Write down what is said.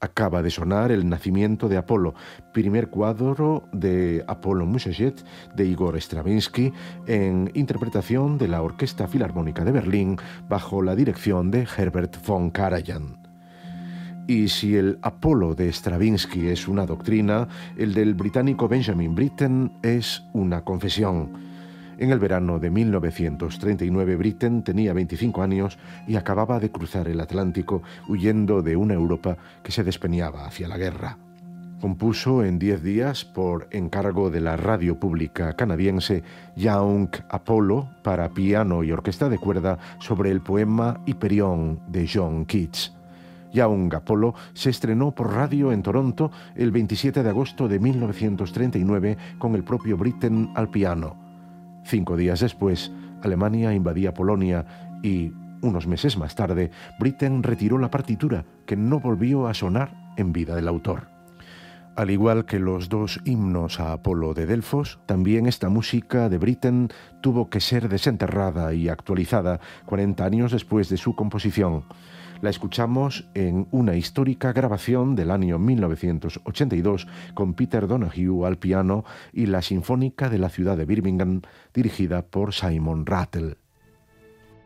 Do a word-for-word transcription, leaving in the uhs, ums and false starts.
Acaba de sonar El nacimiento de Apolo, primer cuadro de Apolo Musajet de Igor Stravinsky en interpretación de la Orquesta Filarmónica de Berlín bajo la dirección de Herbert von Karajan. Y si el Apolo de Stravinsky es una doctrina, el del británico Benjamin Britten es una confesión. En el verano de mil novecientos treinta y nueve, Britten tenía veinticinco años y acababa de cruzar el Atlántico huyendo de una Europa que se despeñaba hacia la guerra. Compuso en diez días, por encargo de la radio pública canadiense, Young Apollo para piano y orquesta de cuerda sobre el poema Hyperion de John Keats. Young Apollo se estrenó por radio en Toronto el veintisiete de agosto de mil novecientos treinta y nueve con el propio Britten al piano. Cinco días después, Alemania invadía Polonia y, unos meses más tarde, Britten retiró la partitura, que no volvió a sonar en vida del autor. Al igual que los dos himnos a Apolo de Delfos, también esta música de Britten tuvo que ser desenterrada y actualizada cuarenta años después de su composición. La escuchamos en una histórica grabación del año mil novecientos ochenta y dos con Peter Donoghue al piano y la Sinfónica de la ciudad de Birmingham, dirigida por Simon Rattle.